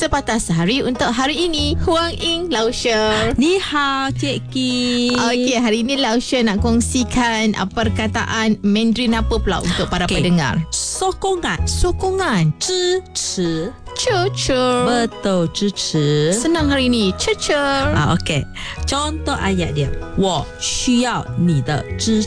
sepatah sehari untuk hari ini. Huang Ying, Lao She. Ni hao, Cik Ki. Okey, hari ini Lao She nak kongsikan perkataan Mandarin apa pula untuk para pendengar. Sokongan. 支持 Cucur. Betul, 支持 Senang hari ini. Cucur. Okey. Contoh ayat dia. 我需要你的支